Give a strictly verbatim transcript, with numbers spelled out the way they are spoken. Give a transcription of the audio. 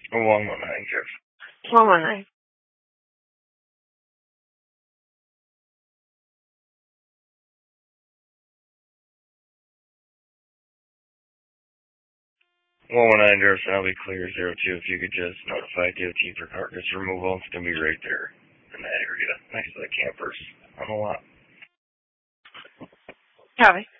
one one nine, Jeff. one one nine. one one nine, Jefferson, I'll be clear. zero two, if you could just notify D O T for carcass removal. It's going to be right there in that area next to the campers on the lot. Copy.